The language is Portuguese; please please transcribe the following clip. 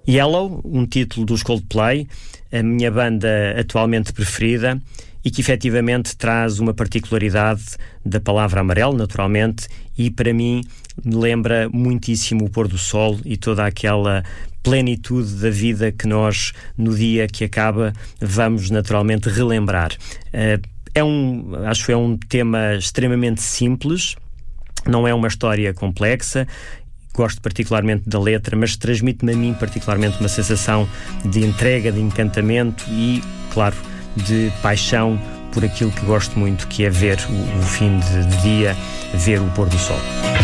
Yellow, um título dos Coldplay, a minha banda atualmente preferida, e que efetivamente traz uma particularidade da palavra amarelo, naturalmente, e para mim lembra muitíssimo o pôr do sol e toda aquela plenitude da vida que nós, no dia que acaba, vamos naturalmente relembrar. Acho que é um tema extremamente simples, não é uma história complexa. Gosto particularmente da letra, mas transmite-me a mim particularmente uma sensação de entrega, de encantamento e, claro, de paixão por aquilo que gosto muito, que é ver o fim de dia, ver o pôr do sol.